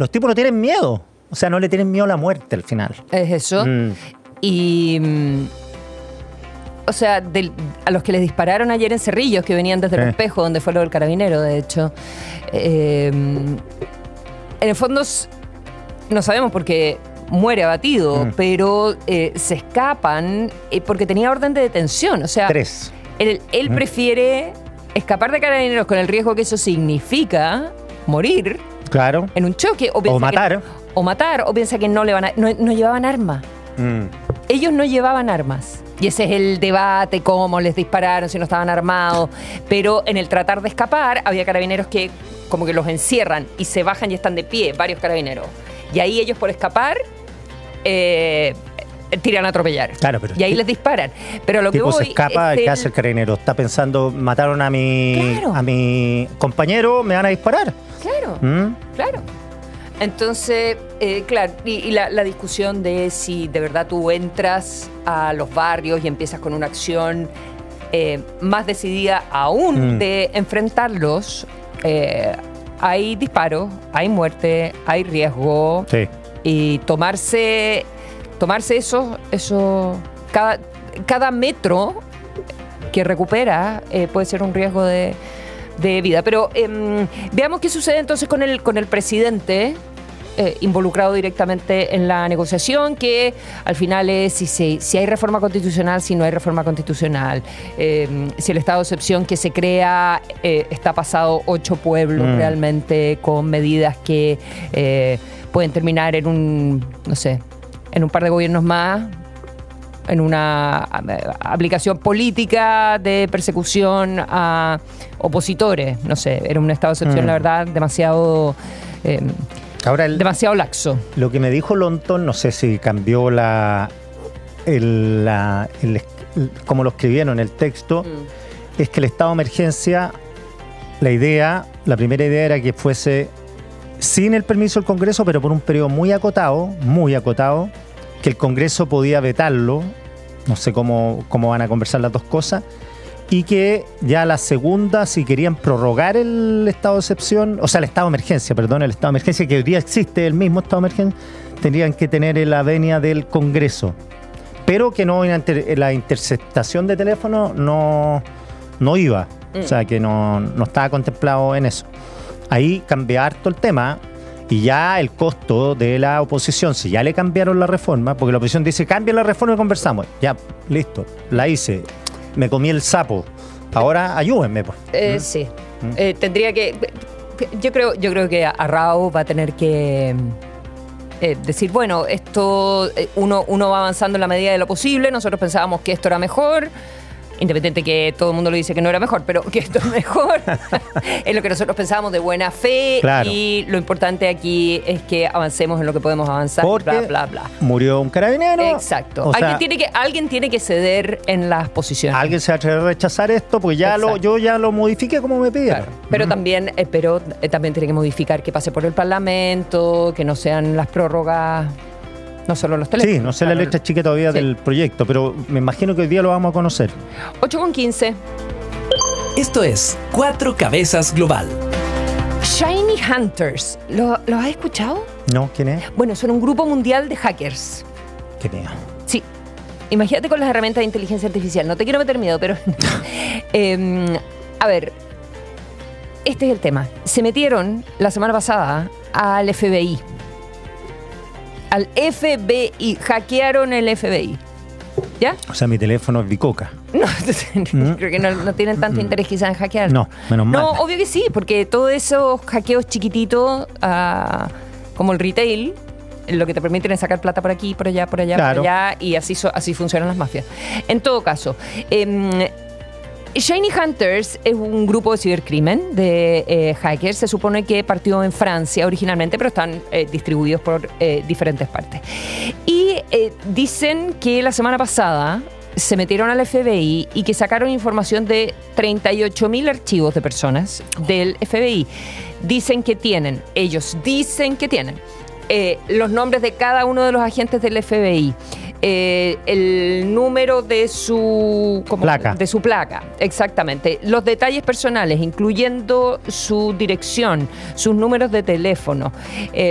los tipos no tienen miedo. O sea, no le tienen miedo a la muerte al final. Es eso. Y... o sea, a los que les dispararon ayer en Cerrillos, que venían desde el espejo, donde fue lo del carabinero, de hecho. En el fondo, no sabemos por qué muere abatido, pero se escapan porque tenía orden de detención. O sea, 3. Él prefiere escapar de carabineros con el riesgo que eso significa morir. Claro. En un choque. O matar. O piensa que no llevaban armas. Ellos no llevaban armas. Y ese es el debate, cómo les dispararon, si no estaban armados. Pero en el tratar de escapar, había carabineros que como que los encierran y se bajan y están de pie, varios carabineros. Y ahí ellos por escapar tiran a atropellar. Claro, pero y ahí les disparan. Pero lo que voy se escapa, ¿qué hace el carabinero? Está pensando, mataron a mi compañero, me van a disparar. Claro, claro. Entonces, claro, y la discusión de si de verdad tú entras a los barrios y empiezas con una acción más decidida aún de enfrentarlos, hay disparos, hay muerte, hay riesgo. Sí. Y tomarse eso cada metro que recupera puede ser un riesgo de vida. Pero veamos qué sucede entonces con el presidente involucrado directamente en la negociación, que al final es si hay reforma constitucional, si no hay reforma constitucional, si el estado de excepción que se crea está pasado 8 pueblos realmente con medidas que pueden terminar en un par de gobiernos más, en una aplicación política de persecución a opositores. No sé, era un estado de excepción, la verdad, demasiado laxo. Lo que me dijo Lontón, no sé si cambió como lo escribieron en el texto, es que el estado de emergencia, la primera idea era que fuese sin el permiso del Congreso, pero por un periodo muy acotado, que el Congreso podía vetarlo, no sé cómo van a conversar las dos cosas, y que ya la segunda, si querían prorrogar el estado de excepción, o sea, el estado de emergencia, que hoy día existe el mismo estado de emergencia, tendrían que tener la venia del Congreso, pero que la interceptación de teléfono no iba, o sea, que no estaba contemplado en eso. Ahí cambia harto el tema. Y ya el costo de la oposición, si ya le cambiaron la reforma, porque la oposición dice, cambia la reforma y conversamos. Ya, listo, la hice, me comí el sapo, ahora ayúdenme. Pues. Sí, tendría que... Yo creo que Arrau va a tener que decir, bueno, esto uno va avanzando en la medida de lo posible, nosotros pensábamos que esto era mejor, independiente que todo el mundo lo dice que no era mejor, pero que esto es mejor. Es lo que nosotros pensábamos de buena fe. Claro. Y lo importante aquí es que avancemos en lo que podemos avanzar. Porque bla, bla, bla. Murió un carabinero. Exacto. Alguien tiene que ceder en las posiciones. Alguien se va a rechazar esto, porque yo ya lo modifiqué como me pidieron. Claro. Pero también tiene que modificar que pase por el Parlamento, que no sean las prórrogas. No solo los teléfonos. Sí, no sé la letra chica todavía del proyecto, pero me imagino que hoy día lo vamos a conocer. 8:15. Esto es Cuatro Cabezas Global. Shiny Hunters. ¿Lo has escuchado? No, ¿quién es? Bueno, son un grupo mundial de hackers. ¿Qué miedo? Sí. Imagínate con las herramientas de inteligencia artificial. No te quiero meter miedo, pero... a ver, este es el tema. Se metieron la semana pasada al FBI. Al FBI, hackearon el FBI. ¿Ya? O sea, mi teléfono es bicoca. No, creo que no tienen tanto interés quizás en hackear. No, menos mal. No, obvio que sí, porque todos esos hackeos chiquititos, como el retail, lo que te permiten es sacar plata por aquí, por allá, claro, por allá, y así funcionan las mafias. En todo caso, Shiny Hunters es un grupo de cibercrimen de hackers. Se supone que partió en Francia originalmente, pero están distribuidos por diferentes partes. Y dicen que la semana pasada se metieron al FBI y que sacaron información de 38.000 archivos de personas del FBI. Ellos dicen que tienen los nombres de cada uno de los agentes del FBI, el número de su placa, exactamente, los detalles personales, incluyendo su dirección, sus números de teléfono,